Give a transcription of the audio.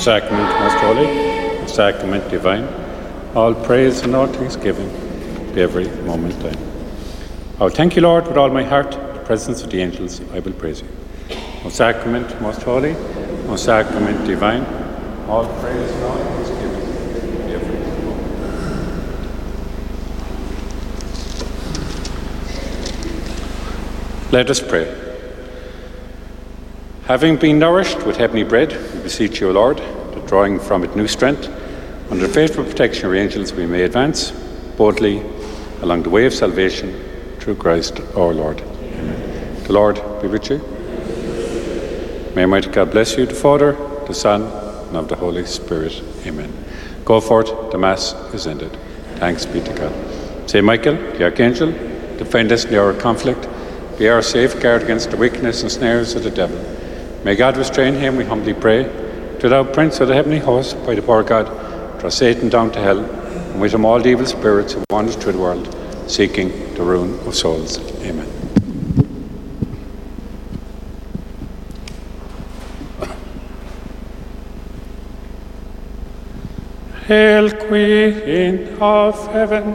Sacrament most holy, sacrament divine, all praise and all thanksgiving be every moment thine. I will thank you, Lord, with all my heart. In the presence of the angels, I will praise you. O sacrament most holy, O sacrament divine, all praise and all thanksgiving be every moment. Let us pray. Having been nourished with heavenly bread, we beseech you, O Lord, that drawing from it new strength, under the faithful protection of your angels, we may advance boldly along the way of salvation through Christ our Lord. Amen. The Lord be with you. May Almighty God bless you, the Father, the Son, and of the Holy Spirit. Amen. Go forth, the Mass is ended. Thanks be to God. Saint Michael, the Archangel, defend us in the hour of conflict. Be our safeguard against the wickedness and snares of the devil. May God restrain him, we humbly pray. To thou, Prince of the heavenly host, by the power of God, draw Satan down to hell, and with him all the evil spirits who wander through the world, seeking the ruin of souls. Amen. Hail, Queen of Heaven.